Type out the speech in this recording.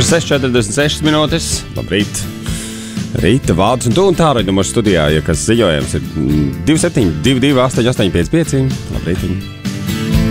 Ir 6,46 minūtes. Labrīt. Rīta, Valdis un tu un Tāroļa numurs studijā, ja kas ziņojums ir 27, 22, 8, 8, 5, 5. Labrīt.